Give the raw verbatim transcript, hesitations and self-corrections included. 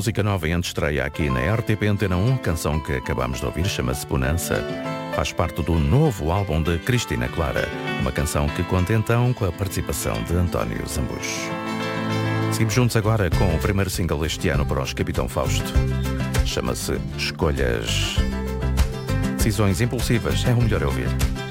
música nova em estreia aqui na R T P Antena um. A canção que acabamos de ouvir chama-se Bonança. Faz parte do novo álbum de Cristina Clara. Uma canção que conta então com a participação de António Zambujo. Seguimos juntos agora com o primeiro single deste ano para os Capitão Fausto. Chama-se Escolhas. Decisões impulsivas é o melhor ouvir.